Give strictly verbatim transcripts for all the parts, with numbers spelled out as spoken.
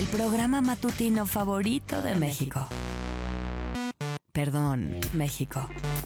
el programa matutino favorito de México. Perdón, México.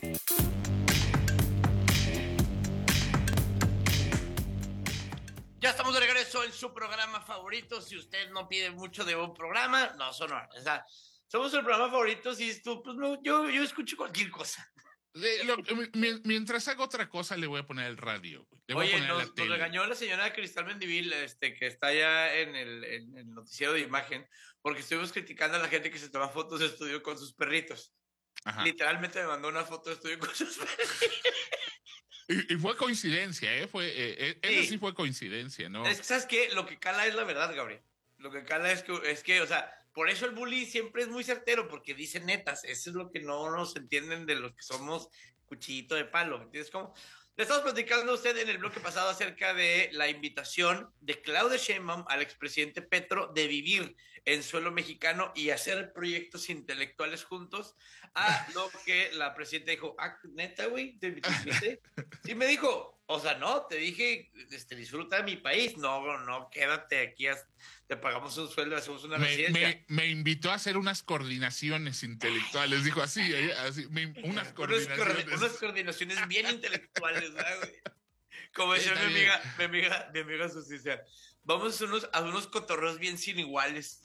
Ya estamos de regreso en su programa favorito. Si usted no pide mucho de un programa, no, sonó. O sea, somos el programa favorito. Si tú, pues no, yo, yo escucho cualquier cosa. De, lo, mientras hago otra cosa, le voy a poner el radio. Le voy Oye, a poner nos, la nos tele. regañó la señora Cristal Mendivil, este, que está ya en el, en el noticiero de imagen, porque estuvimos criticando a la gente que se toma fotos de estudio con sus perritos. Ajá. Literalmente me mandó una foto de estudio con sus perritos. Y, y fue coincidencia, ¿eh? Fue, eh, sí. Eso sí fue coincidencia, ¿no? Es que, ¿sabes qué? Lo que cala es la verdad, Gabriel. Lo que cala es que, es que, o sea, por eso el bully siempre es muy certero, porque dice netas. Eso es lo que no nos entienden de los que somos cuchillito de palo. ¿Entiendes cómo? Le estamos platicando a usted en el bloque pasado acerca de la invitación de Claudia Sheinbaum al expresidente Petro de vivir en suelo mexicano y hacer proyectos intelectuales juntos, a lo que la presidenta dijo, ah, neta, güey, ¿te invitaste? Sí me dijo, o sea, no, te dije, este, disfruta de mi país, no, no, quédate aquí, te pagamos un sueldo, hacemos una me, residencia. Me, me invitó a hacer unas coordinaciones intelectuales, dijo así, así me, unas coordinaciones. Unas, unas coordinaciones bien intelectuales, ¿verdad, güey? Como decía mi amiga, mi amiga, mi amiga Sucia, vamos a unos, a unos cotorreos bien sin iguales.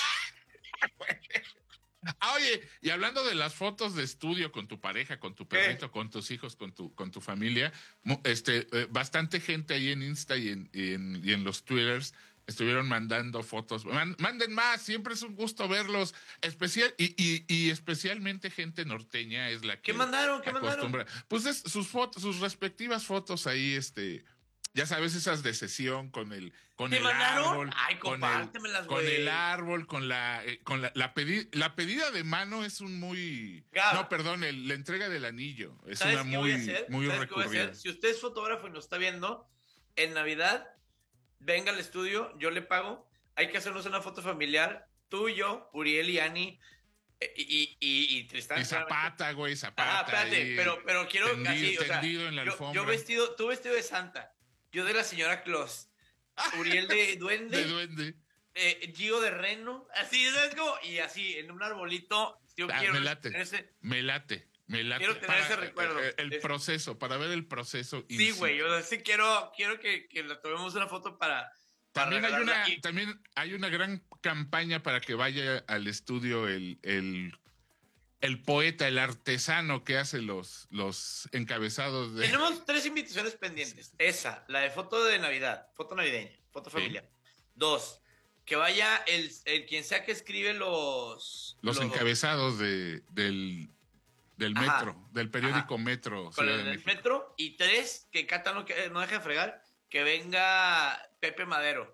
Ah, oye, y hablando de las fotos de estudio con tu pareja, con tu perrito, ¿Eh? con tus hijos, con tu, con tu familia, este, eh, bastante gente ahí en Insta y en, y en, y en los Twitters estuvieron mandando fotos. Man, manden más, siempre es un gusto verlos. Especial, y, y, y especialmente gente norteña es la que ¿Qué mandaron? ¿Qué acostumbra. mandaron? Pues es, sus fotos, sus respectivas fotos ahí, este. Ya sabes, esas de sesión con el, con el árbol. Ay, con el, con el árbol, con la, eh, con la, la, pedi la pedida de mano es un muy. Gab. No, perdón, el, la entrega del anillo. Es una muy, muy recurrida. Si usted es fotógrafo y nos está viendo, en Navidad, venga al estudio, yo le pago. Hay que hacernos una foto familiar, tú y yo, Uriel y Ani. Y, y, y, y Tristán. Y Zapata, güey, Zapata. Ah, espérate, ahí, pero, pero quiero tendido, así, o sea, tendido en la yo, alfombra. yo vestido, tú vestido de Santa. Yo de la señora Claus, Uriel de Duende, de Duende, eh, Gio de Reno, así, ¿sabes cómo? Y así, en un arbolito, yo ah, quiero me late, ese, me late, me late. Quiero tener para, ese recuerdo. El, el proceso, para ver el proceso. Sí, güey, yo sí quiero, quiero que, que le tomemos una foto para... También hay, una, y... también hay una gran campaña para que vaya al estudio el... el El poeta, el artesano que hace los, los encabezados de... Tenemos tres invitaciones pendientes. Esa, la de foto de Navidad, foto navideña, foto familiar. Sí. Dos, que vaya el, el quien sea que escribe los... Los, los... encabezados de, del, del Ajá. Metro, del periódico Ajá. Metro. Con el del Metro. Y tres, que Cata no, no deje de fregar, que venga Pepe Madero.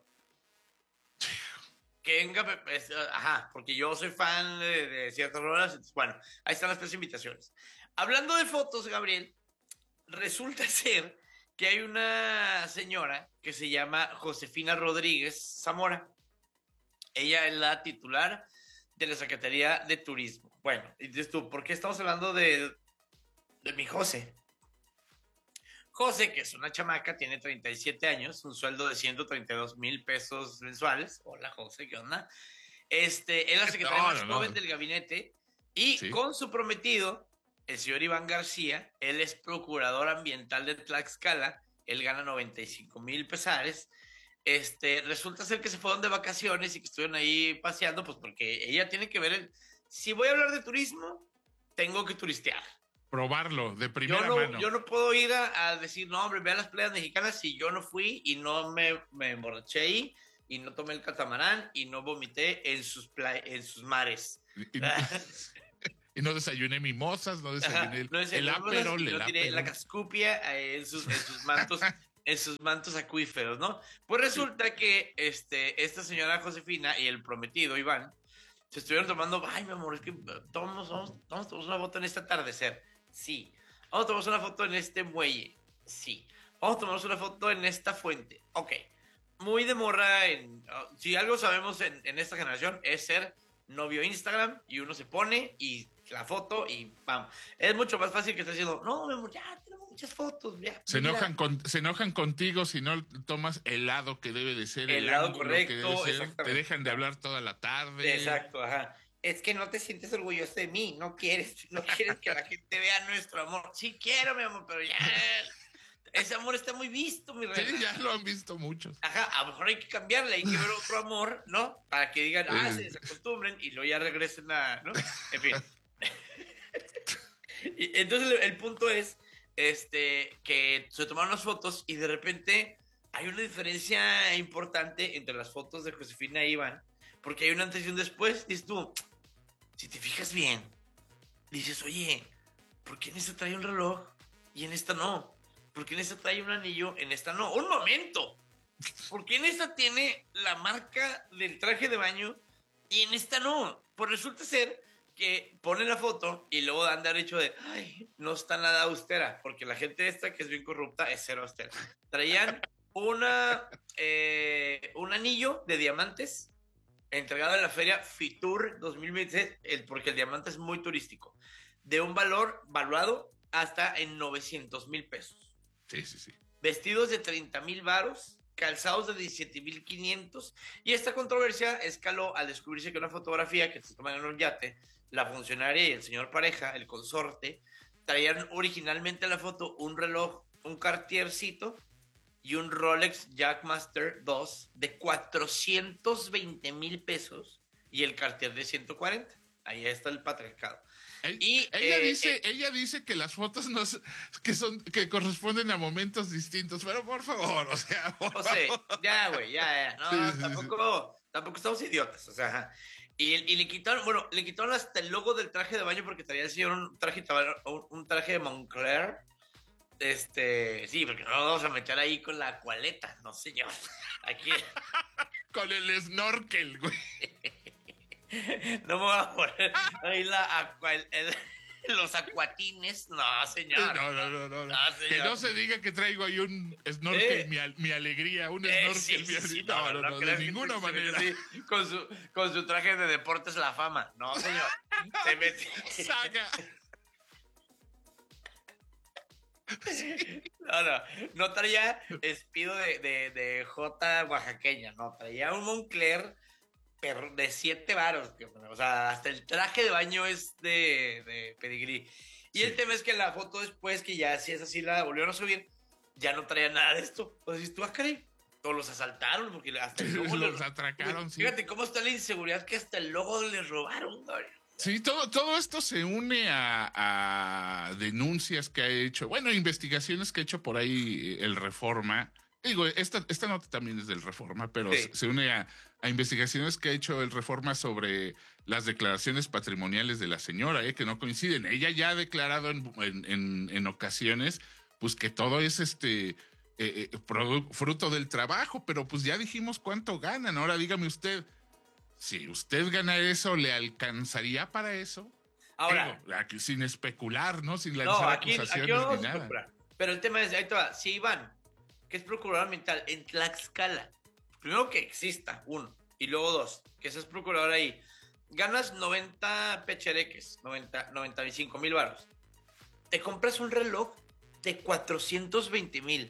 Que venga, ajá, porque yo soy fan de, de ciertas rolas. Entonces, bueno, ahí están las tres invitaciones. Hablando de fotos, Gabriel, resulta ser que hay una señora que se llama Josefina Rodríguez Zamora. Ella es la titular de la Secretaría de Turismo. Bueno, y dices tú, ¿por qué estamos hablando de, de mi José? José, que es una chamaca, tiene treinta y siete años, un sueldo de ciento treinta y dos mil pesos mensuales. Hola, José, ¿qué onda? Este, es la secretaria no, más no, joven no. del gabinete y sí. con su prometido, el señor Iván García, él es procurador ambiental de Tlaxcala, él gana noventa y cinco mil pesares. Este, resulta ser que se fueron de vacaciones y que estuvieron ahí paseando, pues porque ella tiene que ver el... Si voy a hablar de turismo, tengo que turistear. Probarlo de primera yo no, mano. Yo no puedo ir a, a decir, no, hombre, vean las playas mexicanas si yo no fui y no me, me emborraché ahí y no tomé el catamarán y no vomité en sus, play, en sus mares. Y, y, y no desayuné mimosas, no desayuné el, no el aperol, no el tiré la cascupia en sus, en sus mantos, en sus mantos acuíferos, ¿no? Pues resulta sí. que este, esta señora Josefina y el prometido Iván se estuvieron tomando, ay, mi amor, es que tomamos, vamos, vamos a tomar una foto en este atardecer. Sí. Vamos a tomarnos una foto en este muelle. Sí. Vamos a tomarnos una foto en esta fuente. Ok. Muy de morra. En, uh, si algo sabemos en, en esta generación es ser novio Instagram y uno se pone y la foto y vamos. Es mucho más fácil que estar diciendo, no, mi amor, ya tenemos muchas fotos. Ya, Se mira. enojan, con, se enojan contigo si no tomas el lado que debe de ser. El El lado ángulo correcto, que debe ser. Te exactamente. dejan de hablar toda la tarde. Exacto, ajá. Es que no te sientes orgulloso de mí, no quieres, no quieres que la gente vea nuestro amor. Sí quiero, mi amor, pero ya, ese amor está muy visto, mi reina. Sí, ya lo han visto muchos. Ajá, a lo mejor hay que cambiarle, hay que ver otro amor, ¿no? Para que digan, ah, se Sí. desacostumbren y luego ya regresen a, ¿no? En fin. Y entonces el, el punto es, este, que se tomaron las fotos y de repente hay una diferencia importante entre las fotos de Josefina e Iván, porque hay un antes y un después. Dices tú, si te fijas bien, dices, oye, ¿por qué en esta trae un reloj y en esta no? ¿Por qué en esta trae un anillo, en esta no? ¡Un momento! ¿Por qué en esta tiene la marca del traje de baño y en esta no? Pues resulta ser que ponen la foto y luego dan de hecho de, ay, no está nada austera, porque la gente esta que es bien corrupta es cero austera. Traían una, eh, un anillo de diamantes entregado en la feria Fitur dos mil veintiséis, el, porque el diamante es muy turístico, de un valor valuado hasta en novecientos mil pesos. Sí, sí, sí. Vestidos de treinta mil varos, calzados de diecisiete mil quinientos, y esta controversia escaló al descubrirse que una fotografía que se toma en un yate, la funcionaria y el señor pareja, el consorte, traían originalmente en la foto un reloj, un Cartiercito y un Rolex Jackmaster dos de cuatrocientos veinte mil pesos y el Cartier de ciento cuarenta. Ahí está el patriarcado. Y, ella, eh, dice, eh, ella dice que las fotos no, que son que corresponden a momentos distintos, pero por favor, o sea, por o sea, favor. ya, güey, ya, ya, no, sí, sí, tampoco, sí. tampoco estamos idiotas, o sea, y, y le quitaron, bueno, le quitaron hasta el logo del traje de baño porque traía el señor un traje, un traje de Moncler, este, sí, porque no nos vamos a meter ahí con la acualeta, no señor, aquí. Con el snorkel, güey. No me voy a poner ahí la aqua, el, el, los acuatines. No, señor. No, no, no, no. no señor. Que no se diga que traigo ahí un snorkel, eh, mi, mi alegría, un eh, snorkel, sí, mi sí, alegría. Sí, no, no, no, no, de ninguna manera. Sí, con, su, con su traje de deportes la fama. No, señor. Se mete. Saga. No, no, no traía espido de, de, de J oaxaqueña, no, traía un Moncler pero de siete varos, o sea, hasta el traje de baño es de, de pedigrí. Y sí. El tema es que la foto después, que ya si es así la volvieron a subir, ya no traía nada de esto. O sea, si tú, ah, caray, o los asaltaron, porque hasta el logo los le, atracaron, sí. Fíjate cómo está la inseguridad que hasta el logo les robaron, güey. Sí, todo, todo esto se une a, a denuncias que ha hecho, bueno, investigaciones que ha hecho por ahí el Reforma. Digo, esta, esta nota también es del Reforma, pero sí. se une a, a investigaciones que ha hecho el Reforma sobre las declaraciones patrimoniales de la señora, ¿eh? Que no coinciden. Ella ya ha declarado en, en, en, en ocasiones, pues que todo es este eh, eh, fruto del trabajo, pero pues ya dijimos cuánto ganan. Ahora dígame usted, si usted gana eso, ¿le alcanzaría para eso? Ahora, Digo, aquí, sin especular, ¿no? Sin lanzar no, aquí, acusaciones aquí no ni nada. Especular. Pero el tema es, ahí te va, si Iván, que es procurador ambiental en Tlaxcala, primero que exista, uno, y luego dos, que seas procurador ahí, ganas noventa pechereques, noventa, noventa y cinco mil baros, te compras un reloj de cuatrocientos veinte mil.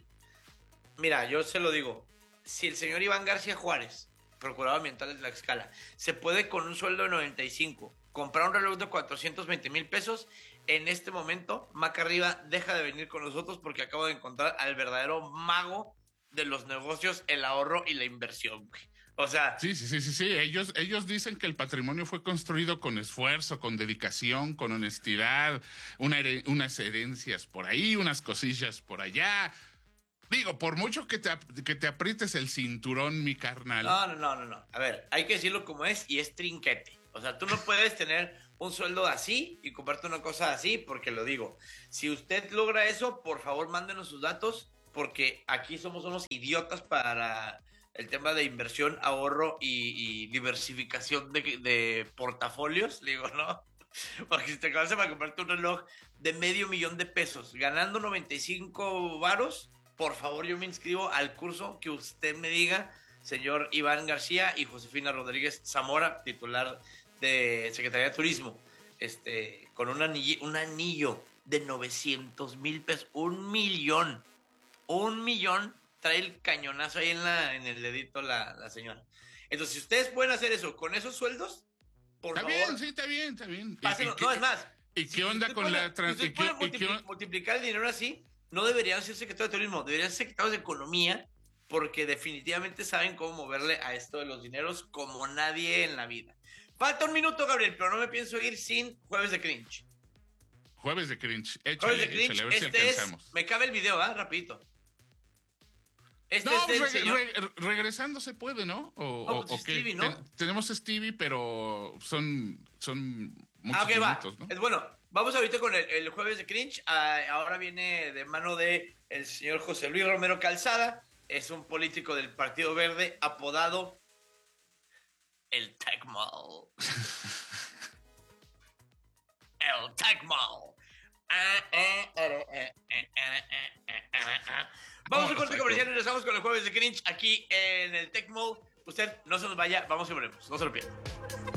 Mira, yo se lo digo, si el señor Iván García Juárez, procurador ambiental de Tlaxcala, se puede con un sueldo de noventa y cinco comprar un reloj de cuatrocientos veinte mil pesos, en este momento, Maca Arriba deja de venir con nosotros porque acabo de encontrar al verdadero mago de los negocios, el ahorro y la inversión. O sea... Sí, sí, sí, sí, sí. Ellos, ellos dicen que el patrimonio fue construido con esfuerzo, con dedicación, con honestidad, una her- unas herencias por ahí, unas cosillas por allá. Digo, por mucho que te, que te aprietes el cinturón, mi carnal. No, no, no, no, no. A ver, hay que decirlo como es y es trinquete. O sea, tú no puedes tener un sueldo así y comprarte una cosa así, porque lo digo. Si usted logra eso, por favor, mándenos sus datos, porque aquí somos unos idiotas para el tema de inversión, ahorro y, y diversificación de, de portafolios, digo, ¿no? Porque si te acabas de comprarte un reloj de medio millón de pesos, ganando noventa y cinco varos, por favor, yo me inscribo al curso que usted me diga, señor Iván García y Josefina Rodríguez Zamora, titular de Secretaría de Turismo, este, con un anillo, un anillo de novecientos mil pesos. Un millón. Un millón trae el cañonazo ahí en, la, en el dedito la, la señora. Entonces, si ustedes pueden hacer eso con esos sueldos, por está favor. bien, sí, está bien, está bien. Pásenlo. ¿Y, y no, qué, es más. ¿Y qué si onda con pueden, la... Trans, si y qué, pueden multipli y qué, multiplicar el dinero así, no deberían ser secretarios de turismo, deberían ser secretarios de economía, porque definitivamente saben cómo moverle a esto de los dineros como nadie en la vida. Falta un minuto, Gabriel, pero no me pienso ir sin Jueves de Cringe. Jueves de Cringe. Jueves Échale, de Cringe, échale, a ver este si es... alcanzamos. Me cabe el video, ¿ah? Rapidito. Este No, es del re, señor... re, regresando se puede, ¿no? O, No, o, pues o qué. Stevie, ¿no? Ten, tenemos a Stevie, pero son, son muchos Ah, ok, va. minutos, ¿no? Es bueno, vamos ahorita con el, el Jueves de Cringe. Ah, ahora viene de mano de el señor José Luis Romero Calzada. Es un político del Partido Verde apodado el Tecmo. El Tecmo. Vamos a un corte comercial y regresamos con el Jueves de Cringe aquí en el Tecmo. Usted no se nos vaya, vamos y volvemos. No se lo pierda.